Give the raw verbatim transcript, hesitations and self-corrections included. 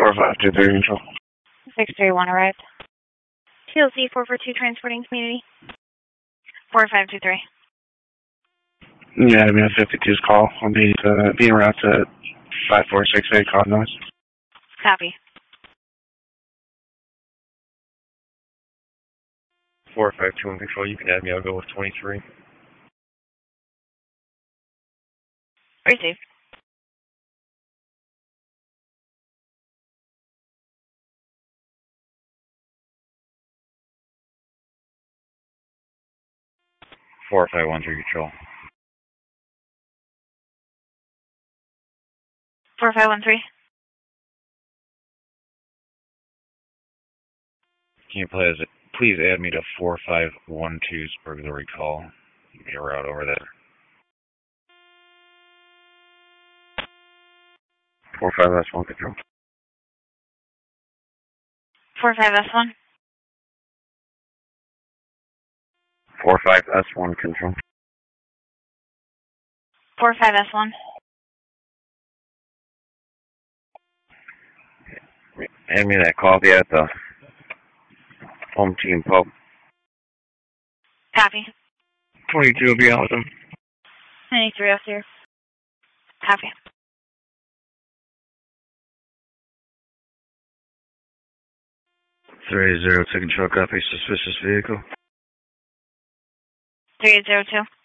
four five two three control. six three one arrived. T L C four four two transporting community. four five two three. Yeah, I mean, fifty-two's call. I'll be, uh, being route to five four six eight, call noise. Copy. four five two one control, you can add me, I'll go with twenty-three. Received. four five one three control. four five one three. Can you please, please add me to four five one two's burglary call? Give me a route over there. four five S one control. four five S one. four five S one control. four five S one. Hand me that coffee at the home team pub. Copy. twenty-two will be out with them. ninety-three upstairs. Copy. three eight zero two control, copy, suspicious vehicle. three eight zero two.